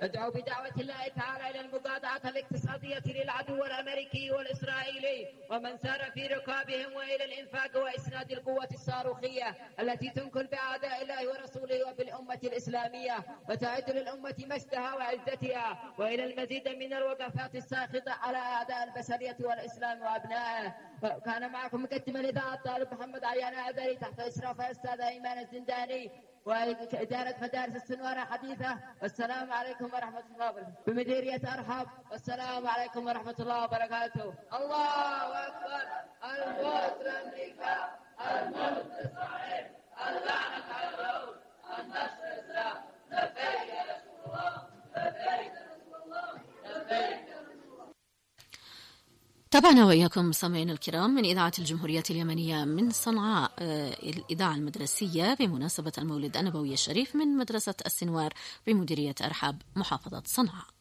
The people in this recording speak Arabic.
ندعو بدعوة الله تعالى إلى المقاطعة الاقتصادية للعدو الأمريكي والإسرائيلي ومن سار في ركابهم، وإلى الإنفاق وإسناد القوة الصاروخية التي تنكل بأعداء الله ورسوله وبالأمة الإسلامية وتعد للأمة مجدها وعزتها، وإلى المزيد من الوقفات الساخطة على أعداء البشرية والإسلام وأبنائه. كان معكم مقدم الإذاعة الطالب محمد عيان عذري تحت إشراف الأستاذ أيمن الزنداني وإدارة مدارس السنوار حديثة. والسلام عليكم ورحمة الله وبركاته بمديرية أرحب. والسلام عليكم ورحمة الله وبركاته. الله أكبر. الموت لأمريكا، الموت لإسرائيل، اللعنة على اليهود، النصر الإسلام. لبيك يا رسول الله، لبيك يا رسول الله، لبيك يا رسول الله. تابعنا وإياكم مستمعينا الكرام من إذاعة الجمهورية اليمنية من صنعاء، الإذاعة المدرسية بمناسبة المولد النبوي الشريف من مدرسة السنوار بمديرية أرحب محافظة صنعاء.